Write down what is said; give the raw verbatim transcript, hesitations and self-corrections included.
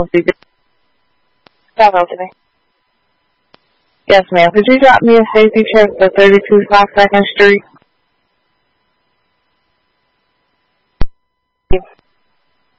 Hello today. Yes, ma'am. Could you drop me a safety check for thirty-two South second Street?